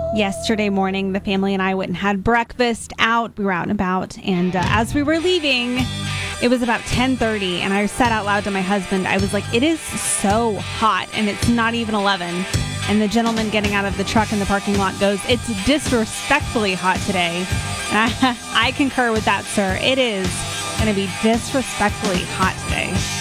Yesterday morning, the family and I went and had breakfast out. We were out and about, and as we were leaving, it was about 10:30, and I said out loud to my husband, I was like, it is so hot, and it's not even 11. And the gentleman getting out of the truck in the parking lot goes, it's disrespectfully hot today. And I concur with that, sir. It is going to be disrespectfully hot today.